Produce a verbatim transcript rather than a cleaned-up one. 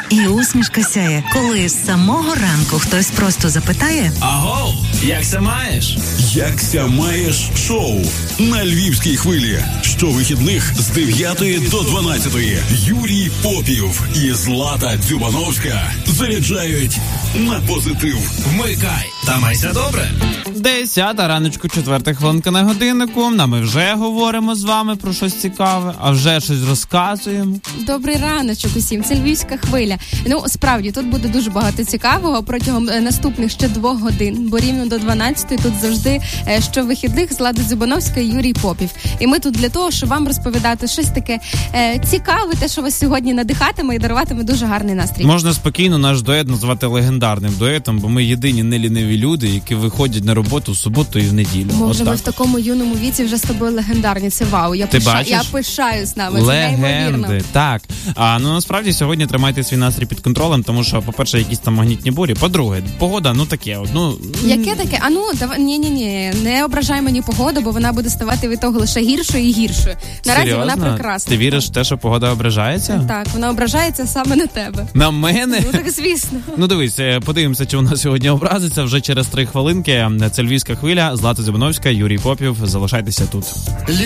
і усмішка сяє, коли з самого ранку хтось просто запитає: Аго, якся маєш? Якся маєш шоу на Львівській хвилі. Щовихідних з дев'ятої до дванадцятої. Юрій Попів і Злата Дзюбановська заряджають на позитив. Вмикай та майся добре. Десята раночку, четверта хвилинка на годиннику. А ми вже говоримо з вами про щось цікаве, а вже щось розказуємо. Добрий раночок усім, це Львівська хвиля. Ну, справді, тут буде дуже багато цікавого протягом наступних ще двох годин, бо рівно до дванадцятої тут завжди щовихідних Злата Дзюбановська і Юрій Попів. І ми тут для того, щоб вам розповідати щось таке е, цікаве, те, що вас сьогодні надихатиме і даруватиме дуже гарний настрій. Можна спокійно наш дует назвати легендарним дуетом, бо ми єдині неліниві люди, які виходять на роботу в суботу і в неділю. Може, ми в такому юному віці вже з тобою легендарні. Це вау. Я, Ти пиша... бачиш? Я пишаюсь нами. Легенди. Так. А, ну, насправді, сьогодні тримайте свій настрій під контролем, тому що, по-перше, якісь там магнітні бурі. По-друге, погода, ну, таке. От, ну... Яке таке? А ну, давай, ні-ні-ні, не ображай мені погоду, бо вона буде ставати від того лише гіршою і гіршою. Наразі Серйозно? вона прекрасна. Ти віриш в те, що погода ображається? Так, вона ображається саме на тебе. На мене? Ну, так звісно. Ну, дивись, подивимося, чи вона сьогодні образиться вже через три хвилинки. Це Львівська хвиля, Злата Дзюбановська, Юрій Попів. Залишайтеся тут.